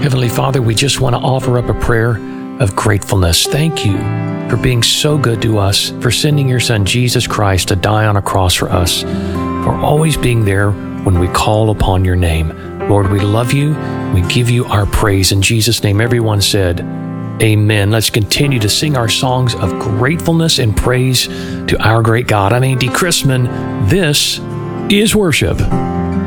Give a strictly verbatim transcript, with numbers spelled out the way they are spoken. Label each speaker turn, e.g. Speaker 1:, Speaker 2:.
Speaker 1: Heavenly Father, we just want to offer up a prayer of gratefulness. Thank you for being so good to us, for sending your Son, Jesus Christ, to die on a cross for us, for always being there when we call upon your name. Lord, we love you. We give you our praise. In Jesus' name, everyone said, amen. Let's continue to sing our songs of gratefulness and praise to our great God. I'm Andy Chrisman. This is worship.